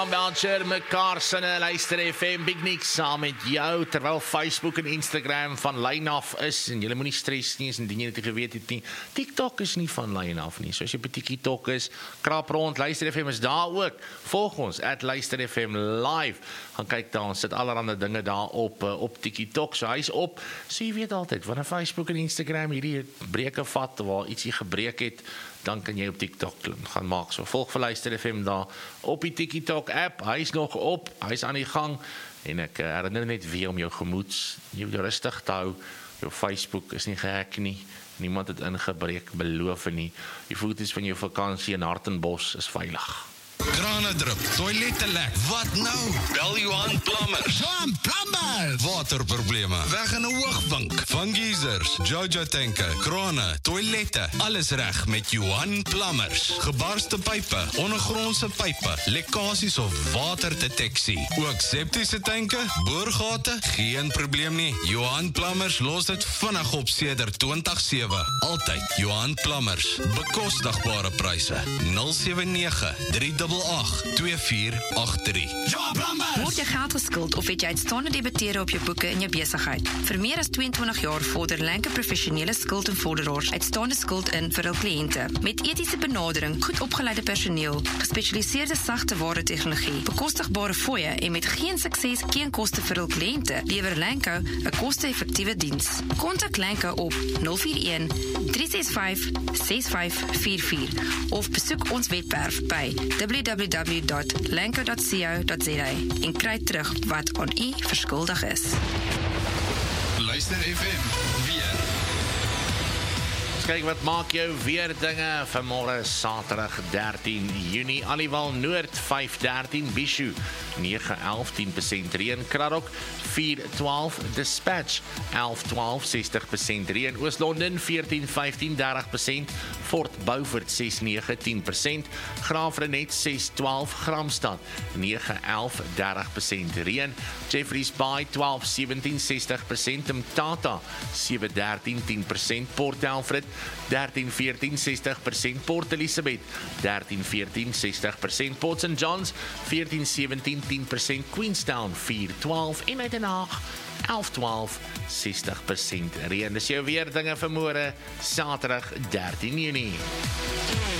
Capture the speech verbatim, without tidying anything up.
Belcher, mekaar sinne, luister F M, Big Nick saam met jou, terwyl Facebook en Instagram van lyn af is, en julle moenie stres nie, en die jy net geweet het nie, TikTok is nie van lyn af nie, so as jy by TikTok is, krap rond, Luister F M is daar ook, volg ons, at Luister F M live, gaan kyk daar, ons sit allerhande dinge daar op, uh, op TikTok, so hy is op, so jy weet altyd, wanneer Facebook en Instagram hierdie breke vat, waar ietsie gebreek het, dan kan jy op TikTok gaan maak. So volg vir Luister F M daar op die TikTok app. Hy is nog op, hy is aan die gang. En ek herinner net weer om jou gemoeds, jou rustig te hou. Jou Facebook is nie gehack nie. Niemand het ingebreek, beloof nie. Die foto's van jou vakansie in Hartenbos is veilig. Krane drup, toilette lek, wat nou? Bel Johan Plumbers. Johan Plumbers! Waterprobleme, weg in 'n hoogbank. Van geysers, Jojo tanke, krane, toilette, alles reg met Johan Plumbers. Gebarste pype, ondergrondse pype, lekkasies of waterdeteksie. Ook septiese tanke, boorgate, geen probleem nie. Johan Plumbers los dit vinnig op sedert twintig sewe. Altyd Johan Plumbers. Bekostigbare pryse. nul sewe nege drie agt agt twee vier agt drie. Word jy geld geskuld of het jy uitstaande debitere op jou boeke in jou besigheid? Vir meer as tweeëntwintig jaar vorder Lenke professionele skuld en vorderaars uitstaande skuld in vir hul kliënte. Met etiese benadering, goed opgeleide personeel, gespesialiseerde sagte ware tegnologie, bekostigbare fooie en met geen sukses, geen koste vir hul kliënte, lewer Lenke 'n koste-effektiewe diens. Kontak Lenke op nul vier een drie ses vyf ses vyf vier vier of besoek ons webwerf by w w w dot lenko dot co dot za en kry terug wat aan u verskuldig is. Luister F M, weer. Kyk wat maak jou weer dinge vanmôre Saterdag dertien Junie, Aliwal Noord vyf dertien, Bishu nege elf tien persent reën, Kraddock vier twaalf, Dispatch elf twaalf sestig persent reën, Oos-London veertien vyftien dertig persent, Fort Beaufort ses nege tien persent, Graafrenet ses twaalf, Gramstad nege elf dertig persent reën, Jeffreys Bay twaalf sewentien sestig persent, Mtata sewe dertien tien persent, Port Alfred dertien veertien sestig persent, Port Elizabeth dertien veertien sestig persent, Port Saint John's veertien sewentien tien persent, Queenstown vier twaalf en uit Den Haag elf twaalf sestig persent reën. Dis jou weer dinge vir môre Saterdag dertien Junie.